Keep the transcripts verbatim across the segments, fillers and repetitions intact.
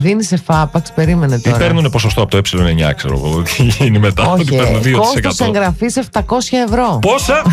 Δίνει εφάπαξ, περίμενε τώρα. Τι παίρνουνε ποσοστό από το ε εννιά, ξέρω εγώ. Τι είναι μετά, όχι, ότι παίρνουν δύο τοις εκατό. Κόστος εγγραφής επτακόσια ευρώ. Πόσα?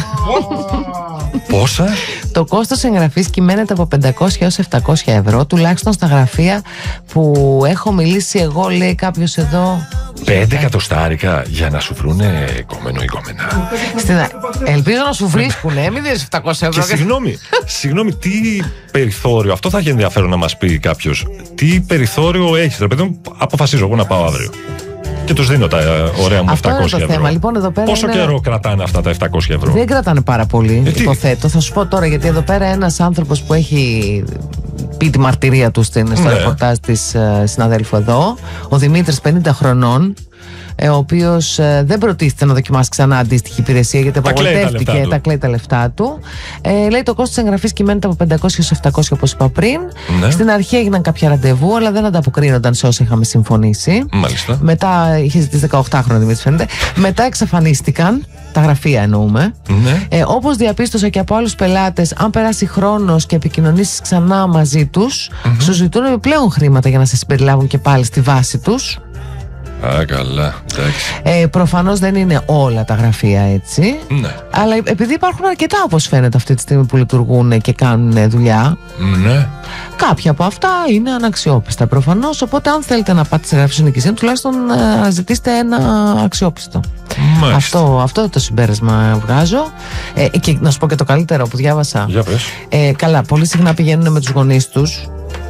Πόσα? Το κόστος εγγραφής κυμαίνεται από πεντακόσια έως επτακόσια ευρώ, τουλάχιστον στα γραφεία που έχω μιλήσει εγώ, λέει κάποιος εδώ. Πέντε εκατοστάρικα για να σου βρούνε κόμενο ή κόμενα. Στην... Ελπίζω να σου βρίσκουνε, μην δίνεις επτακόσια ευρώ. Και συγγνώμη, συγγνώμη, τι περιθώριο, αυτό θα έχει ενδιαφέρον να μας πει κάποιος. Τι περιθώριο έχεις, ρε παιδί μου, αποφασίζω εγώ να πάω αύριο. Και τους δίνω τα ωραία μου αυτό επτακόσια ευρώ. Θέμα. Λοιπόν, εδώ πέρα πόσο είναι... καιρό κρατάνε αυτά τα επτακόσια ευρώ? Δεν κρατάνε πάρα πολύ, ε, υποθέτω. Θα σου πω τώρα, γιατί εδώ πέρα ένας άνθρωπος που έχει πει τη μαρτυρία του στην, στο ναι. ρεπορτάζ της uh, συναδέλφου εδώ, ο Δημήτρης, πενήντα χρονών, ο οποίος ε, δεν προτίθεται να δοκιμάσει ξανά αντίστοιχη υπηρεσία, γιατί απογοητεύτηκε, τα κλαίει τα λεφτά του. Ε, λέει το κόστος εγγραφής κυμαίνεται από πεντακόσια έως επτακόσια, όπως είπα πριν. Ναι. Στην αρχή έγιναν κάποια ραντεβού, αλλά δεν ανταποκρίνονταν σε όσα είχαμε συμφωνήσει. Μάλιστα. Μετά είχε ζητήσει δεκαοκτάχρονο Δημήτρης, φαίνεται. Μετά εξαφανίστηκαν. Τα γραφεία εννοούμε. Ναι. Ε, όπως διαπίστωσα και από άλλους πελάτες, αν περάσει χρόνος και επικοινωνήσεις ξανά μαζί τους, mm-hmm. σου ζητούν επιπλέον χρήματα για να σε συμπεριλάβουν και πάλι στη βάση τους. Α, καλά, εντάξει. Ε, προφανώς δεν είναι όλα τα γραφεία έτσι. Ναι. Αλλά επειδή υπάρχουν αρκετά, όπως φαίνεται, αυτή τη στιγμή που λειτουργούν και κάνουν δουλειά. Ναι. Κάποια από αυτά είναι αναξιόπιστα προφανώς. Οπότε, αν θέλετε να πάτε σε γραφείο συνοικισίων, τουλάχιστον να ζητήσετε ένα αξιόπιστο. Αυτό, αυτό το συμπέρασμα βγάζω. Ε, και να σου πω και το καλύτερο που διάβασα. Για πες. Ε, καλά, πολύ συχνά πηγαίνουν με τους γονείς τους.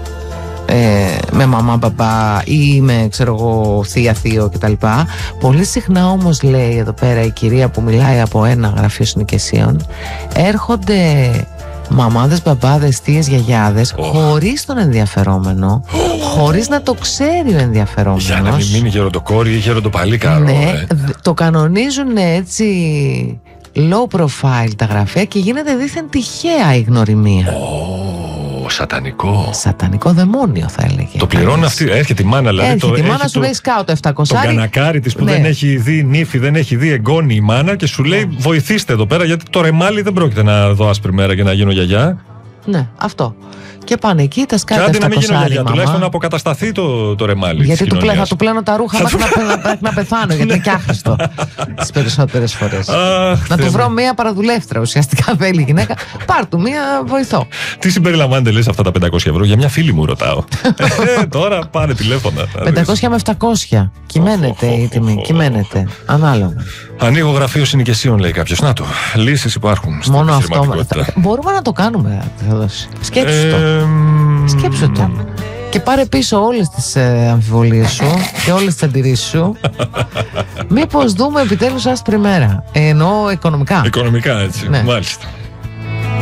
Ε, με μαμά, μπαμπά ή με, ξέρω εγώ, θεία, θείο κτλ. Πολύ συχνά όμως, λέει εδώ πέρα η κυρία που μιλάει από ένα γραφείο συνοικισίων, έρχονται μαμάδες, μπαμπάδες, θείες, γιαγιάδες, oh. χωρίς τον ενδιαφερόμενο, oh. χωρίς να το ξέρει ο ενδιαφερόμενος. Για να μην μείνει γεροντοκόρη ή γεροντοπαλίκαρο. Ναι, ε. το κανονίζουν έτσι low profile τα γραφεία και γίνεται δήθεν τυχαία η γνωριμία. Oh, σατανικό. Σατανικό δαιμόνιο, θα έλεγε. Το πληρώνει αυτή. Έρχεται η μάνα, δηλαδή. Έρχεται το, η μάνα, σου το, λέει σκάω το επτακόσια. Το κανακάρι της που ναι. δεν έχει δει νύφη, δεν έχει δει εγγόνη η μάνα και σου λέει: βοηθήστε εδώ πέρα, γιατί το ρεμάλι δεν πρόκειται να δω άσπρη μέρα και να γίνω γιαγιά. Ναι, αυτό. Και πάνε εκεί, τα σκάτα επτακόσια. Και άντε να μην γίνω γιαγιά, τουλάχιστον να αποκατασταθεί το, το ρεμάλι. Γιατί του πλέ, θα του πλένω τα ρούχα μέχρι να, να πεθάνω, γιατί είναι και άχρηστο τις περισσότερες φορές. Να του βρω μία παραδουλεύτρα, ουσιαστικά θέλει η γυναίκα. Πάρ' του μία βοηθό. Τι συμπεριλαμβάνεται, λες, αυτά τα πεντακόσια ευρώ? Για μια φίλη μου ρωτάω. ε, τώρα πάρε τηλέφωνα. πεντακόσια με επτακόσια. Κυμαίνεται η τιμή, κυμαίνεται. Ανάλογα. Ανοίγω γραφείο συνοικισίων, λέει κάποιος. Να το. Λύσεις υπάρχουν. Μόνο αυτό. Μπορούμε να το κάνουμε, Θεοδόση. Σκέψου το. Σκέψου το. Και πάρε πίσω όλες τις ε, αμφιβολίες σου και όλες τις αντιρρήσεις σου. Μήπως δούμε επιτέλους άσπρη μέρα. Εννοώ οικονομικά. Οικονομικά, έτσι. Ναι. Μάλιστα.